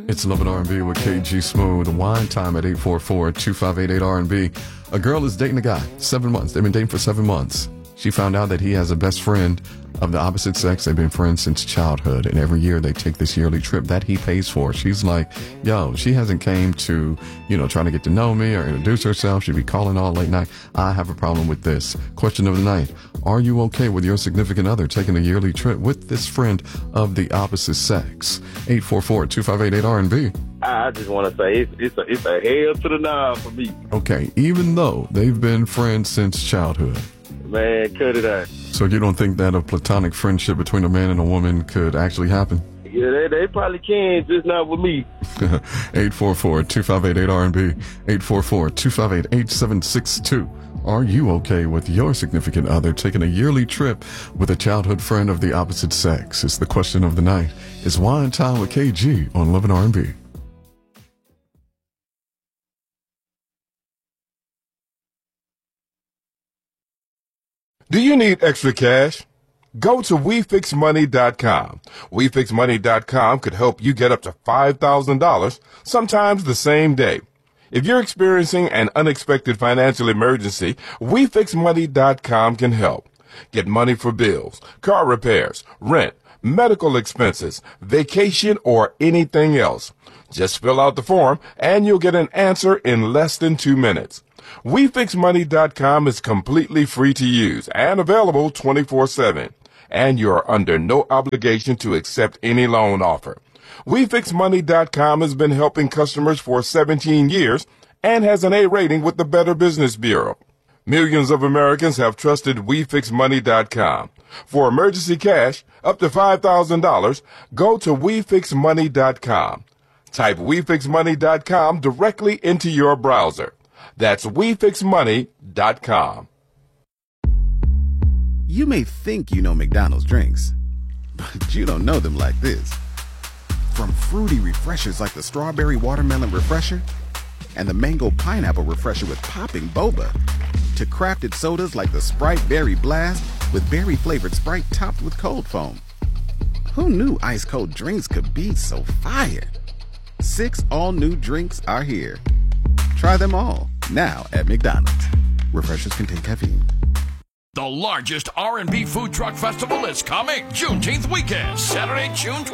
It's Love and R&B with KG Smooth. Wine time at 844-2588-R&B. A girl is dating a guy. 7 months. They've been dating for 7 months. She found out that he has a best friend of the opposite sex. They've been friends since childhood, and every year they take this yearly trip that he pays for. She's like, yo, she hasn't came to, trying to get to know me or introduce herself. She'd be calling all late night. I have a problem with this. Question of the night. Are you okay with your significant other taking a yearly trip with this friend of the opposite sex? 844-2588-R&B. I just want to say it's a hell to the no for me. Okay, even though they've been friends since childhood. Man, cut it out. So you don't think that a platonic friendship between a man and a woman could actually happen? Yeah, they probably can, just not with me. 844-2588-R&B. 844-258-8762. Are you okay with your significant other taking a yearly trip with a childhood friend of the opposite sex? It's the question of the night. It's Wine Time with KG on Love and R&B. Do you need extra cash? Go to WeFixMoney.com. WeFixMoney.com could help you get up to $5,000, sometimes the same day. If you're experiencing an unexpected financial emergency, WeFixMoney.com can help. Get money for bills, car repairs, rent, medical expenses, vacation, or anything else. Just fill out the form and you'll get an answer in less than 2 minutes. WeFixMoney.com is completely free to use and available 24/7. And you're under no obligation to accept any loan offer. WeFixMoney.com has been helping customers for 17 years and has an A rating with the Better Business Bureau. Millions of Americans have trusted WeFixMoney.com. For emergency cash, up to $5,000, go to WeFixMoney.com. Type WeFixMoney.com directly into your browser. That's WeFixMoney.com. You may think you know McDonald's drinks, but you don't know them like this. From fruity refreshers like the Strawberry Watermelon Refresher and the Mango Pineapple Refresher with popping boba, to crafted sodas like the Sprite Berry Blast with berry-flavored Sprite topped with cold foam. Who knew ice-cold drinks could be so fire? 6 all-new drinks are here. Try them all, now at McDonald's. Refreshers contain caffeine. The largest R&B food truck festival is coming Juneteenth weekend, Saturday, June